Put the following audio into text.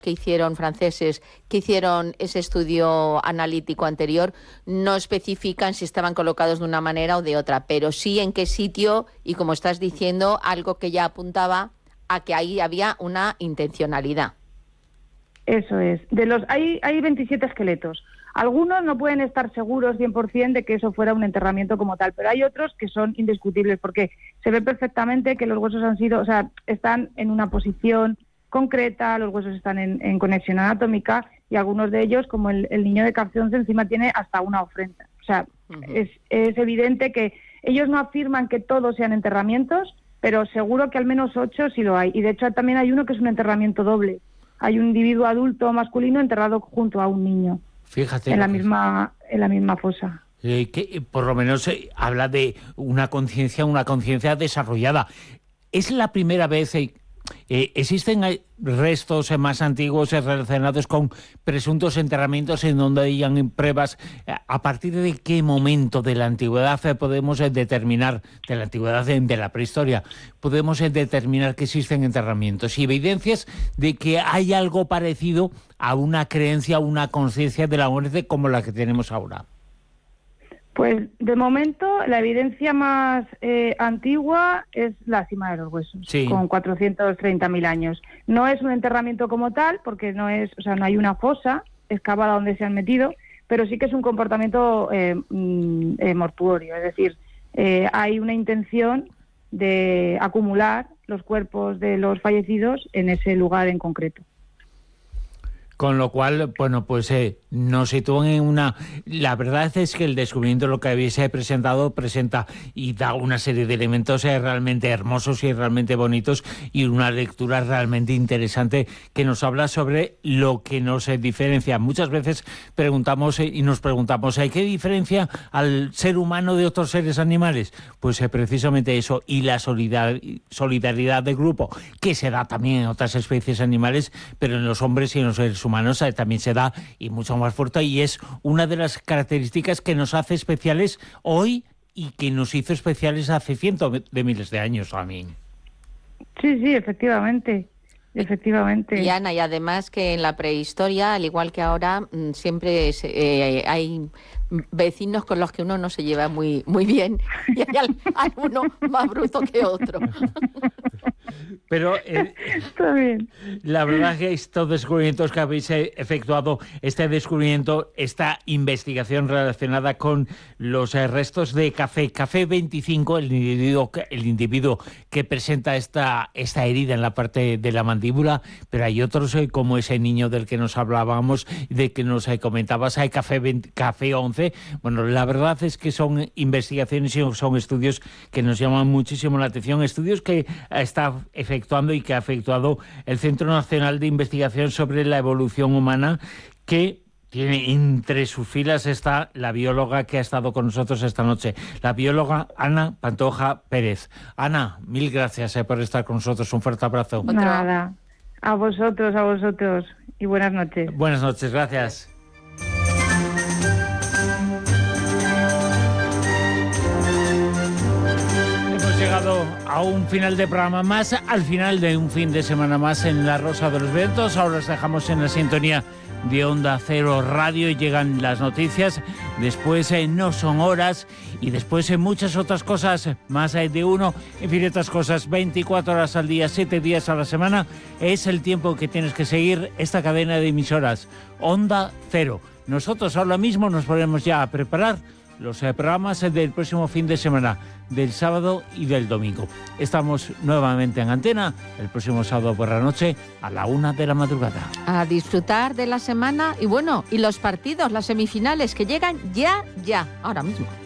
que hicieron franceses, que hicieron ese estudio analítico anterior, no especifican si estaban colocados de una manera o de otra, pero sí en qué sitio y, como estás diciendo, algo que ya apuntaba a que ahí había una intencionalidad. Eso es. Hay 27 esqueletos. Algunos no pueden estar seguros 100% de que eso fuera un enterramiento como tal, pero hay otros que son indiscutibles porque se ve perfectamente que los huesos están en una posición concreta, los huesos están en conexión anatómica y algunos de ellos, como el niño de Capción, encima tiene hasta una ofrenda. O sea, es evidente que ellos no afirman que todos sean enterramientos, pero seguro que al menos 8 sí lo hay. Y de hecho también hay uno que es un enterramiento doble. Hay un individuo adulto masculino enterrado junto a un niño. Fíjate. En la misma fosa. Que por lo menos habla de una conciencia desarrollada. Es la primera vez... ¿existen restos más antiguos relacionados con presuntos enterramientos en donde hayan pruebas? ¿A partir de qué momento de la antigüedad podemos determinar, de la antigüedad de la prehistoria, podemos determinar que existen enterramientos y evidencias de que hay algo parecido a una creencia, una conciencia de la muerte como la que tenemos ahora? Pues de momento la evidencia más antigua es la cima de los huesos, sí, con 430.000 años. No es un enterramiento como tal, porque no hay una fosa excavada donde se han metido, pero sí que es un comportamiento mortuorio, es decir, hay una intención de acumular los cuerpos de los fallecidos en ese lugar en concreto. Con lo cual, bueno, pues nos sitúan en una... La verdad es que el descubrimiento, lo que habéis presenta y da una serie de elementos realmente hermosos y realmente bonitos y una lectura realmente interesante que nos habla sobre lo que nos diferencia. Muchas veces nos preguntamos, ¿qué diferencia al ser humano de otros seres animales? Pues precisamente eso, y la solidaridad de grupo, que se da también en otras especies animales, pero en los hombres y en los seres humanos también se da, y mucho más fuerte, y es una de las características que nos hace especiales hoy y que nos hizo especiales hace cientos de miles de años también. Sí, efectivamente. Y Ana, y además que en la prehistoria, al igual que ahora, siempre hay vecinos con los que uno no se lleva muy bien y hay alguno más bruto que otro. Pero está bien. La verdad es que estos descubrimientos que habéis efectuado, este descubrimiento, esta investigación relacionada con los restos de Café 25, el individuo que presenta esta herida en la parte de la mandíbula, pero hay otros como ese niño del que nos hablábamos, de que nos comentabas, hay Café 11. Bueno, la verdad es que son investigaciones y son estudios que nos llaman muchísimo la atención, estudios que está efectuando y que ha efectuado el Centro Nacional de Investigación sobre la Evolución Humana, que tiene entre sus filas está la bióloga que ha estado con nosotros esta noche, la bióloga Ana Pantoja Pérez. Ana, mil gracias por estar con nosotros, un fuerte abrazo. Nada, a vosotros y buenas noches. Buenas noches, gracias. Llegado a un final de programa más, al final de un fin de semana más en La Rosa de los Vientos. Ahora os dejamos en la sintonía de Onda Cero Radio y llegan las noticias. Después No Son Horas y después muchas otras cosas, más de uno, infinitas cosas, 24 horas al día, 7 días a la semana. Es el tiempo que tienes que seguir esta cadena de emisoras, Onda Cero. Nosotros ahora mismo nos ponemos ya a preparar los programas del próximo fin de semana, del sábado y del domingo. Estamos nuevamente en antena el próximo sábado por la noche a la 1 de la madrugada. A disfrutar de la semana y los partidos, las semifinales que llegan ya, ahora mismo.